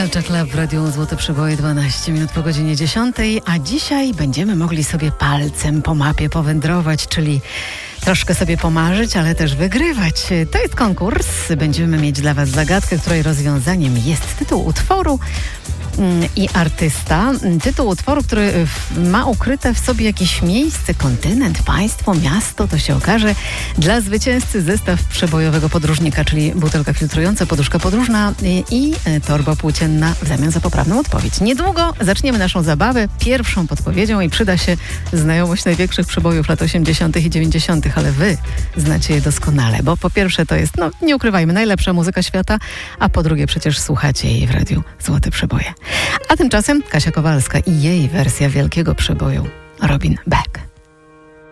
Culture Club w Radiu Złote Przeboje, 12 minut po godzinie 10, a dzisiaj będziemy mogli sobie palcem po mapie powędrować, czyli troszkę sobie pomarzyć, ale też wygrywać. To jest konkurs. Będziemy mieć dla Was zagadkę, której rozwiązaniem jest tytuł utworu i artysta. Tytuł utworu, który ma ukryte w sobie jakieś miejsce, kontynent, państwo, miasto, to się okaże. Dla zwycięzcy zestaw przebojowego podróżnika, czyli butelka filtrująca, poduszka podróżna i torba płócienna w zamian za poprawną odpowiedź. Niedługo zaczniemy naszą zabawę pierwszą podpowiedzią i przyda się znajomość największych przebojów lat 80. i 90., ale Wy znacie je doskonale, bo po pierwsze to jest, nie ukrywajmy, najlepsza muzyka świata, a po drugie przecież słuchacie jej w Radiu Złote Przeboje. A tymczasem Kasia Kowalska i jej wersja wielkiego przeboju Robin Beck.